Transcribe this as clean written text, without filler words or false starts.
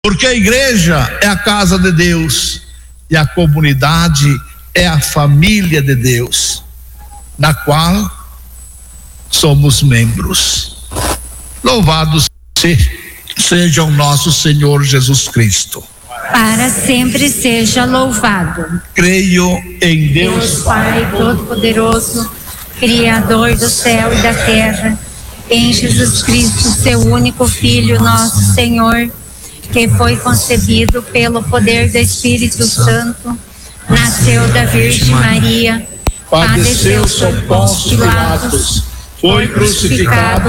Porque a igreja é a casa de Deus e a comunidade é a família de Deus, na qual somos membros. Louvado seja o nosso Senhor Jesus Cristo. Para sempre seja louvado. Creio em Deus Pai Todo-Poderoso, Criador do céu e da terra, em Jesus Cristo, seu único Filho, nosso Senhor, que foi concebido pelo poder do Espírito Santo, nasceu da Virgem Maria, padeceu sob Pôncio Pilatos, foi crucificado,